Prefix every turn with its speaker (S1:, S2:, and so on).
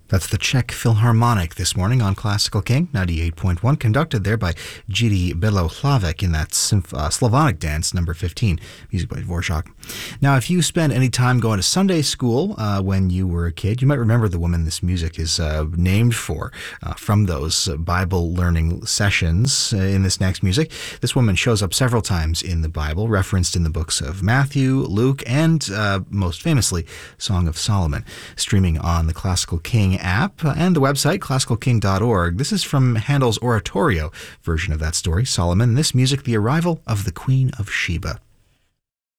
S1: That's the Czech Philharmonic this morning on Classical King 98.1, conducted there by Jiří Belohlavek in that Slavonic dance number 15, music by Dvorak. Now, if you spend any time going to Sunday school when you were a kid, you might remember the woman this music is named for from those Bible learning sessions in this next music. This woman shows up several times in the Bible, referenced in the books of Matthew, Luke, and most famously, Song of Solomon, streaming on the Classical King app and the website classicalking.org. This is from Handel's oratorio version of that story, Solomon. This music, The Arrival of the Queen of Sheba.